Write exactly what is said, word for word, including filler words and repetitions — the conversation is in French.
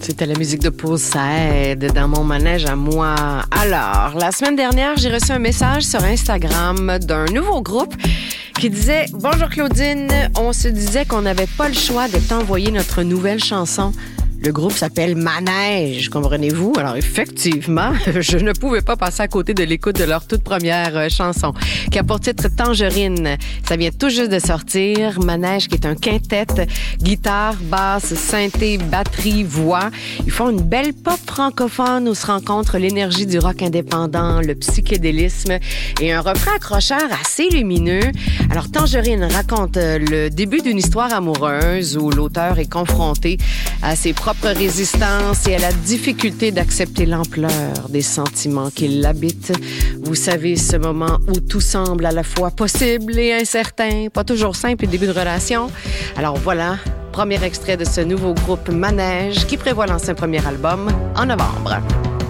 C'était la musique de Pause, ça aide dans mon manège à moi. Alors, la semaine dernière, j'ai reçu un message sur Instagram d'un nouveau groupe qui disait « Bonjour Claudine, on se disait qu'on n'avait pas le choix de t'envoyer notre nouvelle chanson. » Le groupe s'appelle Manège, comprenez-vous? Alors, effectivement, je ne pouvais pas passer à côté de l'écoute de leur toute première euh, chanson, qui a pour titre Tangerine. Ça vient tout juste de sortir. Manège, qui est un quintet, guitare, basse, synthé, batterie, voix. Ils font une belle pop francophone où se rencontre l'énergie du rock indépendant, le psychédélisme et un refrain accrocheur assez lumineux. Alors, Tangerine raconte le début d'une histoire amoureuse où l'auteur est confronté à ses propres résistance et à la difficulté d'accepter l'ampleur des sentiments qui l'habitent. Vous savez, ce moment où tout semble à la fois possible et incertain, pas toujours simple les débuts de relation. Alors voilà, premier extrait de ce nouveau groupe Manège qui prévoit lancer un premier album en novembre.